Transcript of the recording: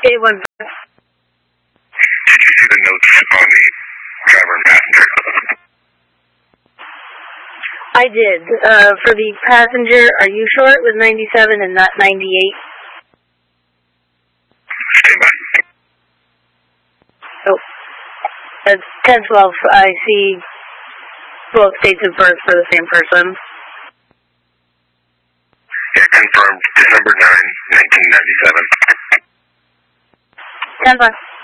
K1. Did you see the notes on the driver and passenger? I did. For the passenger, are you sure it was 97 and not 98? Stand by. Oh, that's 1012. I see both dates of birth for the same person. Yeah, confirmed December 9, 1997. 10-5.